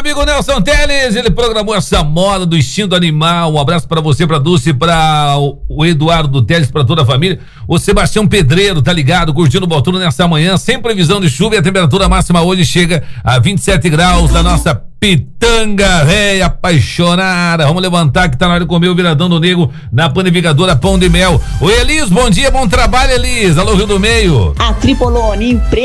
amigo Nelson Teles, ele programou essa moda do instinto animal. Um abraço pra você, pra Dulce, pra o Eduardo Teles, pra toda a família. O Sebastião Pedreiro, tá ligado, curtindo o Botuno nessa manhã, sem previsão de chuva, e a temperatura máxima hoje chega a 27 graus na nossa pitanga véia apaixonada. Vamos levantar que tá na hora de comer o viradão do Nego na panificadora Pão de Mel. Oi, Elis, bom dia, bom trabalho, Elis. Alô, Rio do Meio. A Tripolone, empresa